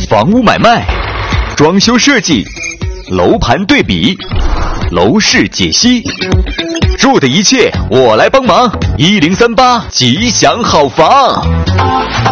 房屋买卖、装修设计、楼盘对比、楼市解析，住的一切我来帮忙。1038吉祥好房。